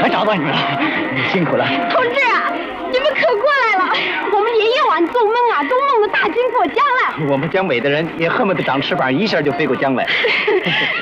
快找到你们了，辛苦了。 同志啊，你们可过来了！我们连夜晚做梦啊，都梦到大军过江了。 我们江北的人也恨不得长翅膀，一下就飞过江来。